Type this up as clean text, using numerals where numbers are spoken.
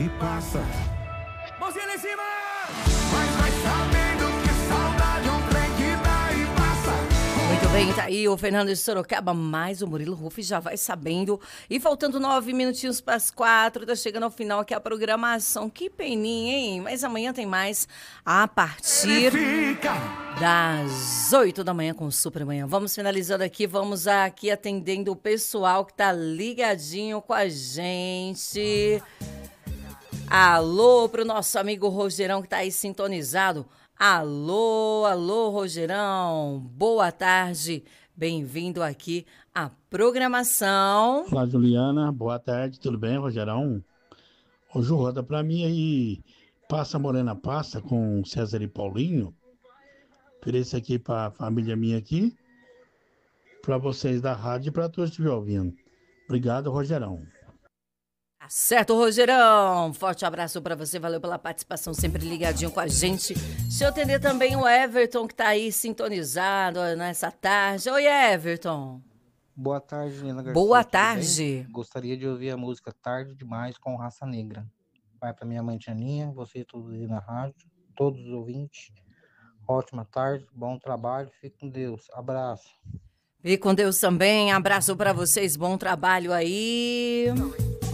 e passa. Mãozinha lá em cima! Mas vai sabendo que saudade é um trem que dá e passa. Muito bem, tá aí o Fernando de Sorocaba, mais o Murilo Ruff já vai sabendo. E faltando 9 minutinhos para as 4, tá chegando ao final aqui a programação. Que peninha, hein? Mas amanhã tem mais a partir das 8 da manhã com o Supermanhã. Vamos finalizando aqui, vamos aqui atendendo o pessoal que tá ligadinho com a gente. Alô pro nosso amigo Rogerão que tá aí sintonizado. Alô, alô, Rogerão. Boa tarde. Bem-vindo aqui à programação. Olá, Juliana. Boa tarde. Tudo bem, Rogerão? Ô, Ju, roda pra mim aí. Passa Morena Passa com César e Paulinho. Ofereço aqui pra família minha aqui. Pra vocês da rádio e pra todos que estiverem ouvindo. Obrigado, Rogerão. Tá certo, Rogerão. Forte abraço pra você. Valeu pela participação, sempre ligadinho com a gente. Deixa eu atender também o Everton, que tá aí sintonizado nessa tarde. Oi, Everton. Boa tarde, Juliana Garcia. Boa tudo tarde. bem? Gostaria de ouvir a música Tarde Demais com Raça Negra. Vai para minha mãe Tianinha, você todos aí na rádio, todos os ouvintes. Ótima tarde, bom trabalho, fique com Deus. Abraço. Fique com Deus também. Abraço pra vocês. Bom trabalho aí.